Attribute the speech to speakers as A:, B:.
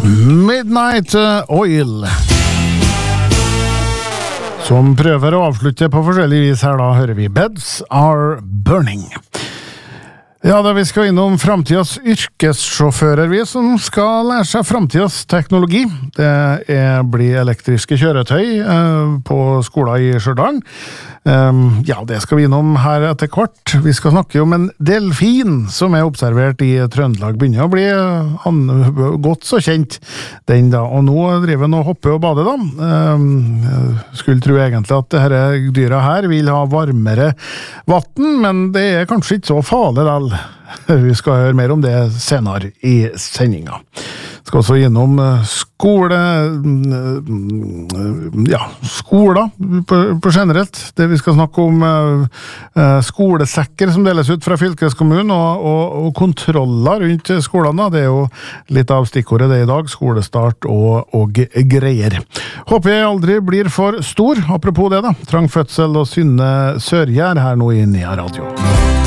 A: Midnight Oil, som prøver å avslutte på forskjellig vis her. Da hører vi Beds Are Burning. Ja, da vi skal innom fremtidens yrkessjåfører, vi som skal lære seg fremtidens teknologi. Det blir elektriske kjøretøy på skolen i Stjørdal. Ja, det skal vi innom her etter hvert. Vi skal snakke om en delfin som observert i Trøndelag. Begynner å bli godt så kjent den da, og nå driver den og hopper og bader da. Skulle tro egentlig at dette dyra her vil ha varmere vatten, men det kanskje ikke så farlig da. Vi skal høre mer om det senere i sendinga. Skal også gjennom skoler på generelt. Det vi skal snakke om skolesekker som deles ut fra fylkeskommunen og kontroller rundt skolene. Det jo litt av stikkordet det i dag, skolestart og greier. Håper jeg aldri blir for stor. Apropos det da, Trang Fødsel og Synne Sørgjær her nå i Nea Radio.